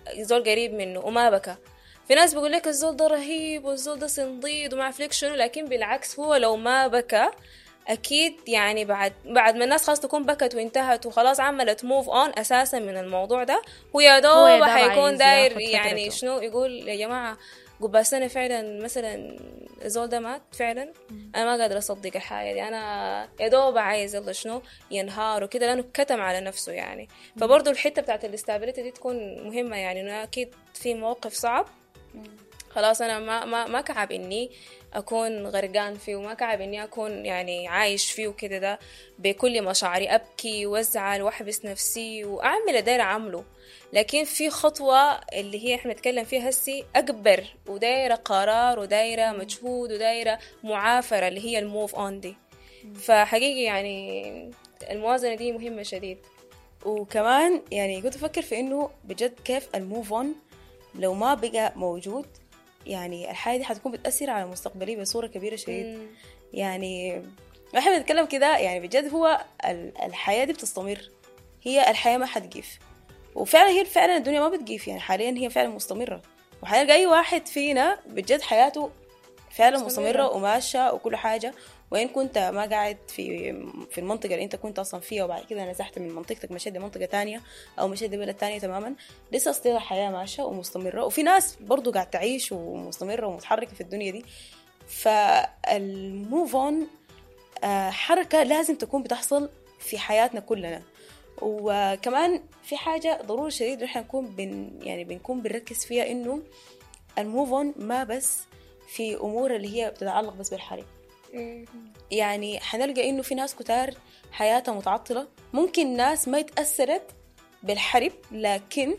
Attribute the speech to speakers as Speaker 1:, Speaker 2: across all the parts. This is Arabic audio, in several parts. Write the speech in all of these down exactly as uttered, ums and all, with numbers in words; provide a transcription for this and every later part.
Speaker 1: زول قريب منه وما بكى. في ناس بيقول لك الزول ده رهيب والزول ده سنضيد وما عارف ليك شنو، لكن بالعكس هو لو ما بكى اكيد يعني بعد بعد ما الناس خلاص تكون بكت وانتهت وخلاص عملت موف اون اساسا من الموضوع ده، هو يا
Speaker 2: هو يا
Speaker 1: دوب
Speaker 2: دوب
Speaker 1: حيكون
Speaker 2: عايز
Speaker 1: داير
Speaker 2: ياخد
Speaker 1: يعني
Speaker 2: فترته.
Speaker 1: شنو يقول يا جماعه قباس انا فعلا مثلا الزول ده مات فعلا، انا ما قادر اصدق الحاجه دي، انا يا دوب عايز يلا شنو ينهار وكده لانه كتم على نفسه يعني. فبرضه الحته بتاعت الاستابيليتي دي تكون مهمه، يعني انه اكيد في موقف صعب خلاص انا ما ما ما كعب اني اكون غرقان فيه وما كعب اني اكون يعني عايش فيه وكده، ده بكل مشاعري ابكي وازعل واحبس نفسي واعمل اللي دايره اعمله. لكن في خطوه اللي هي احنا نتكلم فيها هسي اكبر ودايره قرار ودايره مجهود ودايره معافره اللي هي الموف اون دي. فحقيقي يعني الموازنه دي مهمه شديد.
Speaker 3: وكمان يعني كنت افكر في انه بجد كيف الموف اون لو ما بقى موجود، يعني الحاجة دي حتكون بتأثر على مستقبلي بصورة كبيرة شديد. يعني احنا بنتكلم كده يعني بجد هو الحياة دي بتستمر، هي الحياة ما حتقيف، وفعلا هي فعلا الدنيا ما بتقيف، يعني حاليا هي فعلا مستمرة، وحاليا أي واحد فينا بجد حياته فعلا مستمرة وماشية وكل حاجة. وين كنت ما قاعد في في المنطقة اللي انت كنت اصلا فيها وبعد كده نزحت من منطقتك مشيت لمنطقة تانية او مشيت لبلد تانية تماما، لسه اصلا الحياة ماشية ومستمرة، وفي ناس برضو قاعد تعيش ومستمرة ومتحركة في الدنيا دي. فالموف اون حركة لازم تكون بتحصل في حياتنا كلنا. وكمان في حاجة ضروري شديد نحن نكون بن يعني بنكون بنركز فيها، انه الموف اون ما بس في امور اللي هي بتتعلق بس بالحرب. يعني حنلقى انه في ناس كتار حياتها متعطلة، ممكن ناس ما يتأثرت بالحرب لكن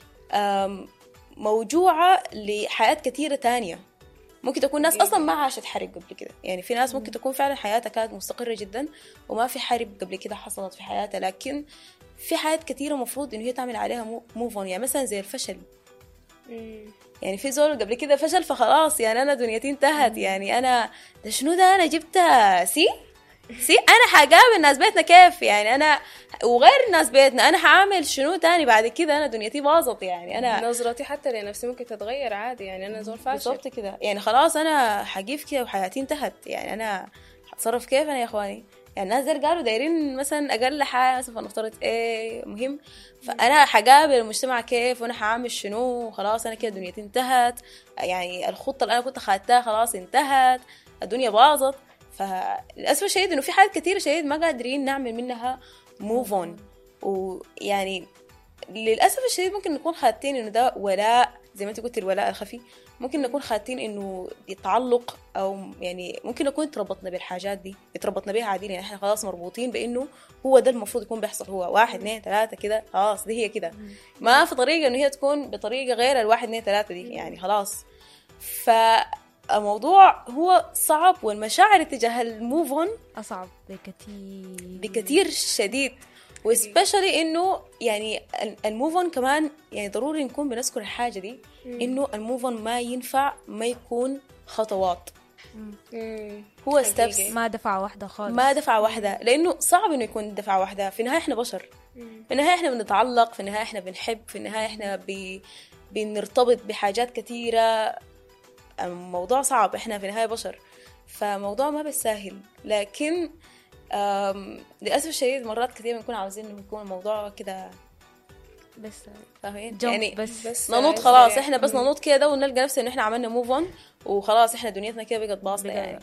Speaker 3: موجوعة لحياة كتيرة تانية. ممكن تكون ناس اصلا ما عاشت حرب قبل كده، يعني في ناس ممكن تكون فعلا حياتها كانت مستقرة جدا وما في حرب قبل كده حصلت في حياتها، لكن في حياة كتيرة مفروض انه هي تعمل عليها موف اون. يعني مثلا زي الفشل، يعني في زول قبل كده فشل فخلاص يعني انا دنيتي انتهت، يعني انا ده شنو ده انا جبتها سي سي انا حقابل ناس بيتنا كيف، يعني انا وغير ناس بيتنا انا حعمل شنو تاني بعد كده، انا دنيتي باظت، يعني انا
Speaker 1: نظرتي حتى لنفسي ممكن تتغير عادي، يعني انا زول فاشل
Speaker 3: بالضبط كده، يعني خلاص انا حقيف كده وحياتي انتهت، يعني انا هتصرف كيف انا يا اخواني؟ يعني الناس دول قالوا دايرين مثلا اقل حاجه مثلا فنفترض ايه مهم، فانا حقابل المجتمع كيف وانا حعمل شنو؟ خلاص انا كده دنيتي انتهت، يعني الخطه اللي انا كنت خدتها خلاص انتهت، الدنيا باظت. فللاسف الشديد انه في حاجات كتيره شديد ما قادرين نعمل منها موف اون. ويعني للاسف الشديد ممكن نكون خادتين انه ده ولاء، زي ما انت قلت الولاء الخفي، ممكن نكون خادتين انه يتعلق، او يعني ممكن نكون تربطنا بالحاجات دي اتربطنا بيها عادي، يعني احنا خلاص مربوطين بانه هو ده المفروض يكون بيحصل، هو واحد اثنين ثلاثه كده خلاص دي هي كده، ما في طريقه انه هي تكون بطريقه غير الواحد اثنين ثلاثه دي، يعني خلاص. فالموضوع هو صعب، والمشاعر تجاه الموف اون
Speaker 2: اصعب بكثير
Speaker 3: بكثير شديد، وسبيشالي انه يعني الموف اون كمان يعني ضروري نكون بنذكر الحاجه دي، انه الموف اون ما ينفع ما يكون خطوات، هو ستيبس،
Speaker 2: ما دفعه واحده خالص،
Speaker 3: ما دفعه واحده، لانه صعب انه يكون دفعه واحده. في النهايه احنا بشر، في النهايه احنا بنتعلق، في النهايه احنا بنحب، في النهايه احنا بي بنرتبط بحاجات كثيره. الموضوع صعب، احنا في النهايه بشر، فموضوع ما بالساهل. لكن للأسف الشديد مرات كثير بنكون عاوزين إنه يكون الموضوع كده
Speaker 2: بس
Speaker 3: فاهمين
Speaker 2: يعني
Speaker 3: بس, بس ننوض خلاص، إحنا بس ننوض كده ونلقى نفسنا إن إحنا عملنا موف اون وخلاص إحنا دنيتنا كده بقت باصة يعني.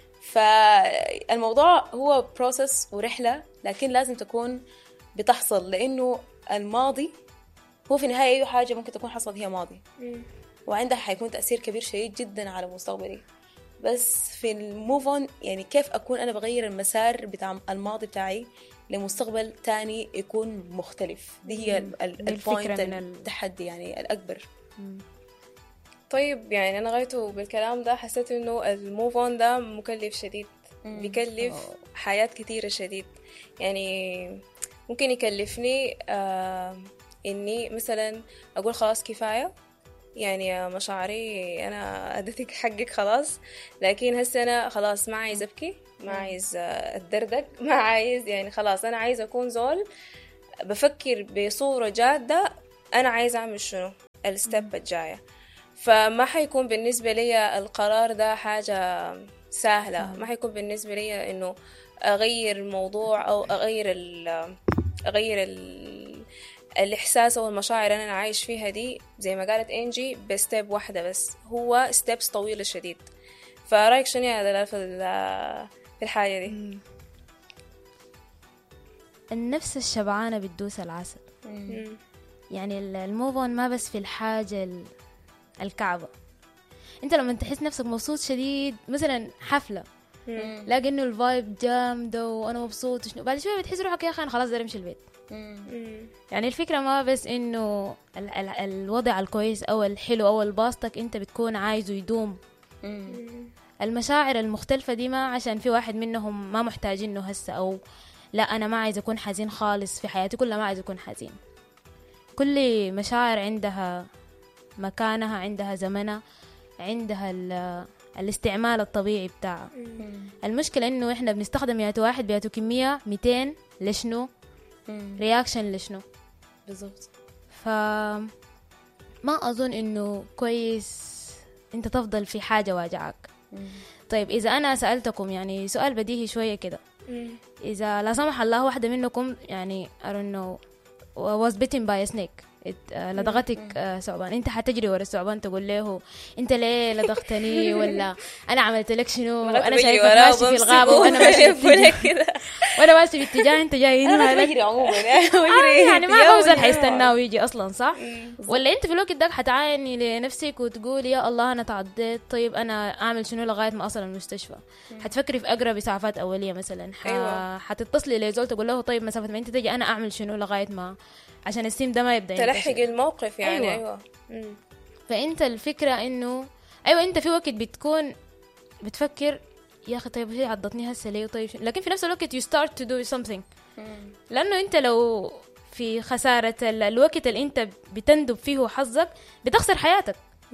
Speaker 3: فالموضوع هو بروسس ورحلة، لكن لازم تكون بتحصل، لأنه الماضي هو في النهاية أي حاجة ممكن تكون حصلت هي ماضي، وعندها حيكون تأثير كبير شديد جدا على مستقبلي. بس في الموف اون يعني كيف أكون أنا بغير المسار بتاع الماضي بتاعي لمستقبل تاني يكون مختلف، دي هي البوينت التحدي يعني الأكبر.
Speaker 1: مم. طيب يعني أنا غايته بالكلام ده حسيت إنه الموف اون ده مكلف شديد، مم. بيكلف أوه. حياة كتيرة شديد، يعني ممكن يكلفني آه إني مثلا أقول خلاص كفاية، يعني مشاعري أنا أديتك حقك خلاص، لكن هسه أنا خلاص ما عايز أبكي، ما عايز أتدردق، ما عايز يعني خلاص أنا عايز أكون زول بفكر بصورة جادة أنا عايز أعمل شنو. الستيب الجاية. فما حيكون بالنسبة لي القرار ده حاجة سهلة، ما حيكون بالنسبة لي إنه أغير الموضوع أو أغير ال أغير ال الإحساس أو المشاعر أنا عايش فيها دي زي ما قالت إنجي بستيب واحدة بس، هو ستيبس طويلة شديد. فرأيك شنو هذا في في الحاجة دي؟
Speaker 2: النفس الشبعانة بتدوس العسل. يعني الموف اون ما بس في الحاجة الكعبة. انت لما تحس نفسك مبسوط شديد مثلا حفلة لاقي انه الفايب جامدة وانا مبسوط شنو، بعد شوية بتحس روحك يا اخي انا خلاص داير امشي البيت. يعني الفكرة ما بس انه ال- ال- الوضع الكويس او الحلو او الباسطك انت بتكون عايزه يدوم. المشاعر المختلفة دي ما عشان في واحد منهم ما محتاجينه هسه، او لا انا ما عايز اكون حزين خالص في حياتي كلها، ما عايز اكون حزين. كل مشاعر عندها مكانها، عندها زمنها، عندها الاستعمال الطبيعي بتاعها. المشكلة انه احنا بنستخدم مئة واحد بياتوا كمية مئتين لشنو؟ رياكشن لشنو؟
Speaker 3: بالضبط.
Speaker 2: فما اظن انه كويس انت تفضل في حاجة واجعك. طيب اذا انا سألتكم يعني سؤال بديهي شوية كده، اذا لا سمح الله واحدة منكم يعني I don't know was bitten by a snake، لدغتك ثعبان، انت حتجري ورا الثعبان تقول له انت ليه لدغتني ولا انا عملت لك شنو، انا شايفك ماشي في الغابه وانا ماشي في وانا ماشي في اتجاه انت جاي هنا
Speaker 3: انا بجري عموما
Speaker 2: يعني ما بوزن حيستناه ويجي اصلا صح؟ ولا انت في الوقت ده حتعايني لنفسك وتقول يا الله انا تعضيت، طيب انا اعمل شنو لغايه ما اصل المستشفى؟ حتفكري في اقرب اسعافات اوليه مثلا، حتتصلي لزول تقول له طيب مسافه ما انت تجي انا اعمل شنو لغايه ما عشان السيم ده ما يبدأ
Speaker 1: تلحق الموقف يعني.
Speaker 2: أيوة, أيوة. فأنت الفكرة إنه أيوة أنت في وقت بتكون بتفكر يا أخي طيب هي عضتني هسه ليه طيب، لكن في نفس الوقت you start to do something. لأنه أنت لو في خسارة الوقت اللي أنت بتندب فيه حظك بتخسر حياتك.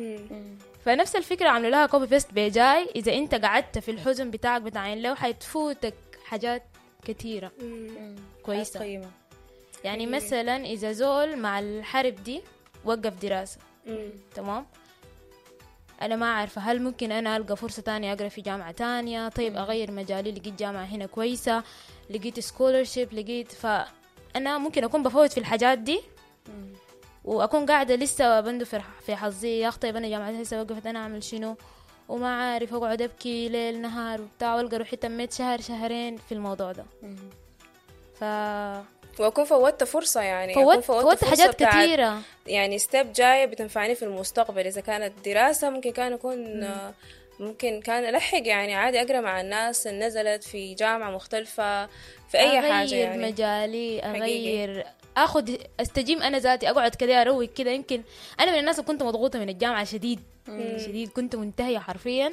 Speaker 2: فنفس الفكرة عملوا لها كوبي بيست بيجاي، إذا أنت قعدت في الحزن بتاعك بتاعين له حيتفوتك حاجات كثيرة كويسة قيمة. يعني مم. مثلا إذا زول مع الحرب دي وقف دراسة مم. تمام، أنا ما عارفة هل ممكن أنا ألقى فرصة تانية أقرأ في جامعة تانية، طيب مم. أغير مجالي، لقيت جامعة هنا كويسة، لقيت سكولرشيب، لقيت، فأنا ممكن أكون بفوت في الحاجات دي مم. وأكون قاعدة لسه بندو في حظي يا أخي طيب أنا جامعتي لسه وقفت أنا أعمل شنو، وما عارف أقعد أبكي ليل نهار وبتاع، والقى روحي تميت شهر شهرين في الموضوع ده. مم. ف
Speaker 1: وأكون فوتت فرصة يعني
Speaker 2: فوت فوت حاجات كثيرة
Speaker 1: يعني ستيب جاية بتنفعني في المستقبل. إذا كانت دراسة ممكن كان يكون مم. ممكن كان ألحق يعني عادي أقرأ مع الناس اللي نزلت في جامعة مختلفة في أي
Speaker 2: أغير
Speaker 1: حاجة يعني
Speaker 2: مجالي أغير حقيقي. أخذ أستجيم أنا ذاتي أقعد كده أروق كده. يمكن أنا من الناس اللي كنت مضغوطة من الجامعة شديد مم. شديد، كنت منتهية حرفيا،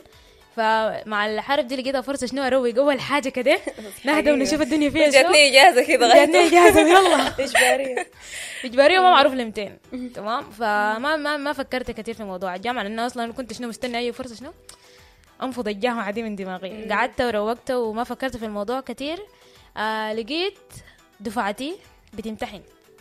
Speaker 2: فمع الحرب دي لقيتها فرصة شنو أروق أول حاجة كده نهدى ونشوف الدنيا فيها شنو.
Speaker 1: جاتني إجازة كده
Speaker 2: جاتني إجازة يلا
Speaker 1: إجبارية
Speaker 2: إجبارية ما معروف لمتين تمام. فما ما ما فكرت كثير في موضوع الجامعة لأنه أصلا كنت شنو مستنى أي فرصة شنو أنفض الجامعة دي من دماغي. قعدت وروقت وما فكرت في الموضوع كثير. آه لقيت دفعتي بتمتحن،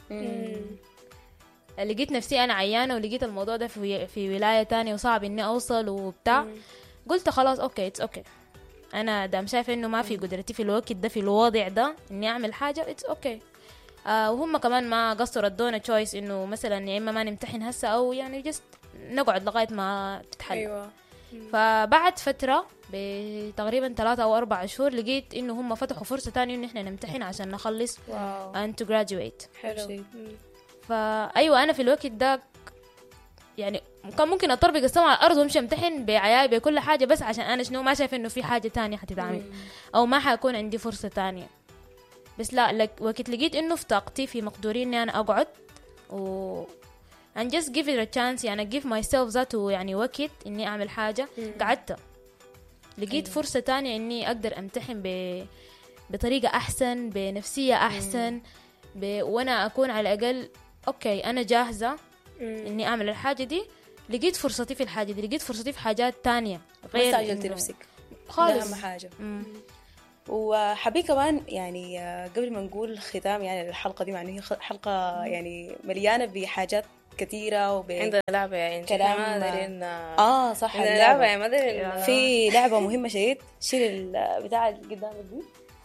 Speaker 2: لقيت نفسي أنا عيانة ولقيت الموضوع ده في في ولاية تانية وصعب إني أوصل وبتاع. قلت خلاص أوكي إتس أوكي، أنا دام شايفة إنه ما في قدرتي في الوقت ده في الوضع ده إني أعمل حاجة إتس أوكي. آه وهم كمان ما قصروا ادونا تشويس إنه مثلا يا إما ما نمتحن هسه أو يعني جست نقعد لغاية ما تتحل.
Speaker 1: أيوة.
Speaker 2: فبعد فترة بتقريبا ثلاثة أو أربع شهور لقيت إنه هم فتحوا فرصة تانية إنه إحنا نمتحن عشان نخلص and to graduate.
Speaker 1: حلو.
Speaker 2: فأيوة أنا في الوقت ده يعني كان ممكن أطربق السما على الأرض وامشي امتحن بعياي بكل حاجة، بس عشان أنا شنو ما شايف إنه في حاجة تانية حتتعمل أو ما حيكون عندي فرصة تانية. بس لا لك وقت لقيت إنه في طاقتي في مقدورين إني أنا أقعد و and just give it a chance يعني give myself ذاته يعني وقت إني أعمل حاجة. قعدت لقيت أيوة. فرصة تانية إني أقدر أمتحن ب... بطريقة أحسن بنفسية أحسن ب... وأنا أكون على الأقل أوكي أنا جاهزة إني أعمل الحاجة دي. لقيت فرصتي في الحاجة دي، لقيت فرصتي في حاجات تانية
Speaker 3: غير استعجلتي نفسك
Speaker 2: خالص.
Speaker 3: أهم حاجة. وحبي كمان يعني قبل ما نقول ختام يعني الحلقة دي، مع إنه هي حلقة يعني مليانة بحاجات كثيرة وب
Speaker 1: عندنا لعبة يعني
Speaker 3: كلام
Speaker 1: ما دارين
Speaker 3: اه صح
Speaker 1: عندنا
Speaker 3: اللعبة.
Speaker 1: لعبة يعني ما دارين
Speaker 3: في لعبة مهمة شديد. شيل البتاع اللي قدامك دي.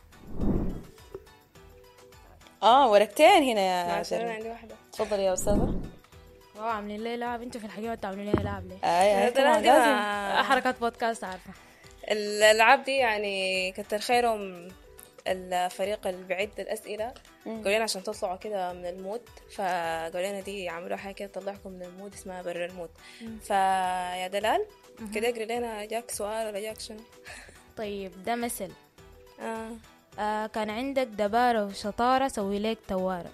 Speaker 3: اه ورقتين هنا يا
Speaker 1: عشان
Speaker 3: شيرين.
Speaker 1: عندي واحدة.
Speaker 3: تفضل يا أستاذة.
Speaker 2: واو عاملين لي لعب. انتوا في الحقيقة تعملوا لي لعب ليه؟
Speaker 3: اي اي طبعا
Speaker 1: دي
Speaker 3: لازم.
Speaker 1: ما-
Speaker 2: حركات بودكاست عارفة.
Speaker 1: الألعاب دي يعني كتر خيرهم الفريق اللي بيعد الأسئلة قالوا لنا عشان تطلعوا كده من المود، فقالوا لنا دي عملوا حاجة كده تطلعكم من المود اسمها برا المود. فيا دلال كده اقري لنا، جاك سؤال ولا جاك شنو؟
Speaker 2: طيب ده مثل.
Speaker 1: آه.
Speaker 2: آه كان عندك دبارة وشطارة سوي لك توارة.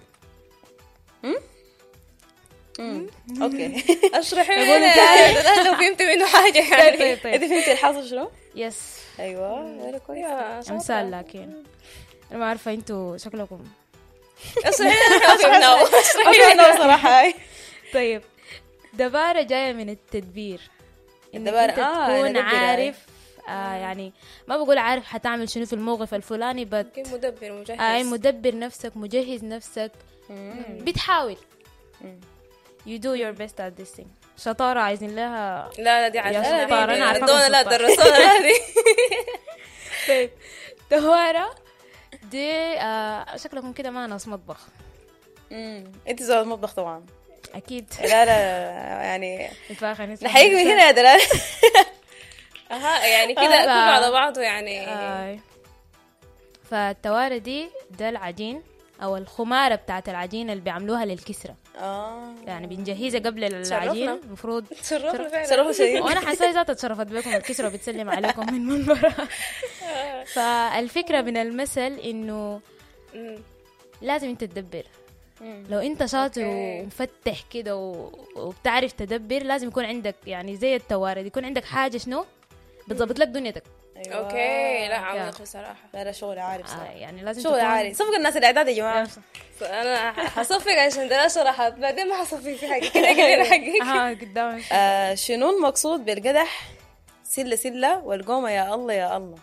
Speaker 3: امم اوكي.
Speaker 1: اشرحي لنا يا دلال لو فهمت منه حاجة يعني.
Speaker 2: طيب طيب
Speaker 3: انت فهمتي الحاصل شنو؟
Speaker 2: يس
Speaker 3: ايوه very كويس.
Speaker 1: يا شاطرة.
Speaker 2: امثال. لكن انا ما عارفة انتوا شكلكم.
Speaker 1: اشرحي لنا ما فهمناه.
Speaker 3: اوكي انا صراحة هاي.
Speaker 2: طيب دبارة جاية من التدبير. إنك
Speaker 3: الدبارة،
Speaker 2: انت
Speaker 3: آه،
Speaker 2: تكون
Speaker 3: ندبر يعني.
Speaker 2: عارف. آه يعني ما بقول عارف حتعمل شنو في الموقف الفلاني بس
Speaker 1: كيف مدبر مجهز.
Speaker 2: آه مدبر نفسك مجهز نفسك بتحاول. you do your best at this thing. شطارة عايزين لها.
Speaker 1: لا لا دي
Speaker 2: يا
Speaker 1: عارفة
Speaker 2: شطارة، أنا عارفة
Speaker 1: دونا لا
Speaker 2: شطارة.
Speaker 1: درسونا هذه.
Speaker 2: طيب توارة دي آه شكلكم كده ما ناس مطبخ
Speaker 3: امم انت زول المطبخ طبعا.
Speaker 2: أكيد.
Speaker 3: لا لا يعني
Speaker 2: الفاخر
Speaker 3: نحييك من هنا يا دلال.
Speaker 1: اها يعني كده
Speaker 2: آه،
Speaker 1: كله
Speaker 2: لا.
Speaker 1: على بعضه يعني.
Speaker 2: آه. فالتوارة دي ده العجين أو الخمارة بتاعت العجين اللي بيعملوها للكسرة.
Speaker 3: اه
Speaker 2: يعني بنجهزها قبل العجين
Speaker 1: تشرفنا.
Speaker 2: المفروض.
Speaker 1: تشرفنا فعلا.
Speaker 3: صراحة شديد.
Speaker 2: وانا حاسه ذات اتشرفت بكم الكسرة وبتسلم عليكم من منبرها. فالفكرة من المثل انه
Speaker 1: مم.
Speaker 2: لازم انت تدبر. لو انت شاطر
Speaker 1: أوكي.
Speaker 2: ومفتح كده و- وبتعرف تدبر لازم يكون عندك يعني زي التوارد يكون عندك حاجة شنو بتضبط لك دنيتك.
Speaker 3: أيوة.
Speaker 1: اوكي لا عميق بصراحة.
Speaker 3: لا لا شغل عالي
Speaker 2: آه
Speaker 3: بصراحة.
Speaker 2: يعني لازم
Speaker 3: شغل
Speaker 2: تكون
Speaker 3: عالي. صفق الناس الاعداد يا جماعة.
Speaker 1: انا حصفق عشان ده شرحت بعدين ما حصفق في حاجة كده كده حقيقي.
Speaker 2: اه قدامك.
Speaker 3: آه شنو المقصود بالقدح سلة سلة والقومة يا الله يا الله؟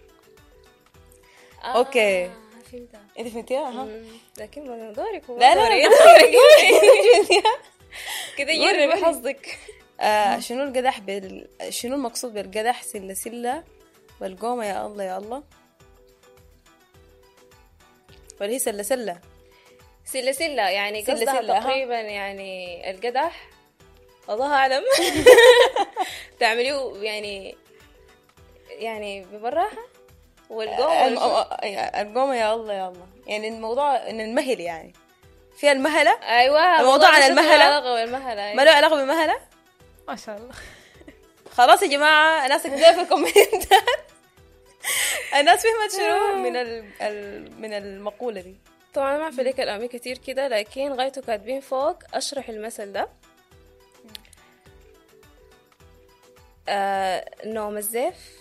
Speaker 3: أوكي.
Speaker 1: فهمتها.
Speaker 3: انت فهمتيها؟ ها.
Speaker 1: لكن ما دورك هو
Speaker 3: لا لا
Speaker 1: دوري.
Speaker 3: لا
Speaker 1: كده يجرب حظك.
Speaker 3: آه شنو القدح بال... شنو المقصود بالقدح سلة سلة والقومة يا الله يا الله؟ ولا هي سلة سلة؟
Speaker 1: سلة سلة يعني
Speaker 3: سلة
Speaker 1: قصدها
Speaker 3: سلة، ها.
Speaker 1: تقريبا يعني القدح الله أعلم. تعمليه يعني يعني ببراحة والقوم
Speaker 3: الم- القومة يا الله يا الله يعني الموضوع ان المهل يعني فيها المهلة.
Speaker 1: أيوة
Speaker 3: الموضوع عن المهلة.
Speaker 1: علاقة بالمهلة.
Speaker 3: ما له علاقة بالمهلة.
Speaker 2: ما شاء الله.
Speaker 3: خلاص يا جماعة الناس كده في الكومنتات الناس فهمت شنو من ال... ال... من المقولة دي.
Speaker 1: طبعا ما أعرف ليك الأمي كتير كده لكن غايته كاتبين فوق أشرح المثل ده. آه نوم الزيف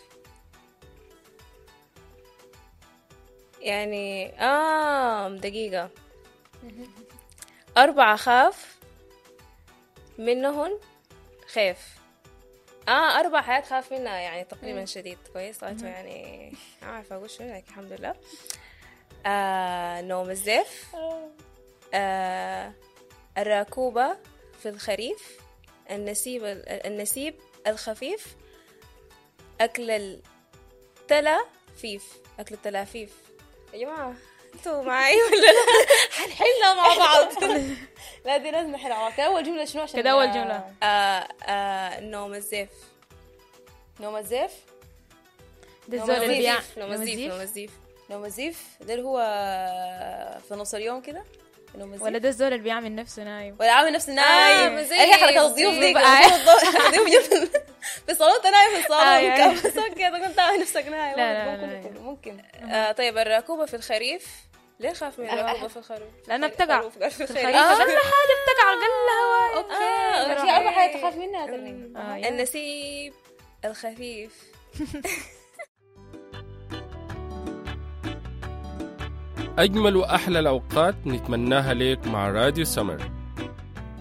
Speaker 1: يعني آه دقيقة أربعة خاف منهن خيف. آه أربع حياة خاف منها يعني تقريبا شديد كويس غايته يعني ما أعرف أقول شو لكن الحمد لله. آه نوم الزيف. آه الراكوبة في الخريف. النسيب النسيب الخفيف. أكل التلافيف. أكل التلافيف يا جماعة انتوا معي ولا لا؟ حنحلها مع بعض.
Speaker 3: لا دي لازم نحل عواك. أول جملة شنو عشان
Speaker 2: كده أول جملة.
Speaker 1: آه آه نوم الزيف.
Speaker 3: نوم الزيف.
Speaker 2: ده
Speaker 3: نوم
Speaker 2: الزول اللي بيع
Speaker 1: الزيف نوم الزيف نوم الزيف.
Speaker 3: نوم الزيف ده اللي هو في نص اليوم كده. نوم الزيف
Speaker 2: ولا ده الزول اللي بيعمل نفسه نايم.
Speaker 3: ولا عامل نفسه نايم.
Speaker 1: آه، زي-
Speaker 3: هي حركة الضيوف
Speaker 1: زي-
Speaker 3: دي
Speaker 2: بقى.
Speaker 3: الضيوف جنب في الصالون نايم في الصالون
Speaker 2: آه،
Speaker 3: كم بس كده كنت عامل نفسك نايم.
Speaker 2: لا، لا،
Speaker 3: ممكن
Speaker 2: لا.
Speaker 3: يكون- ممكن
Speaker 1: آه طيب الراكوبة في الخريف ليه خاف من الراكوبة في الخريف؟
Speaker 2: لأنها بتقع
Speaker 1: خروف قال في
Speaker 2: في
Speaker 1: الخريف.
Speaker 2: الخريف أقل حاجة بتقع أقل هواء.
Speaker 1: آه،
Speaker 3: في
Speaker 1: أوكي.
Speaker 3: أربع حاجات تخاف منها ترنيم.
Speaker 2: آه، يا.
Speaker 1: النسيب الخفيف.
Speaker 4: أجمل وأحلى الأوقات نتمناها لك مع راديو سمر.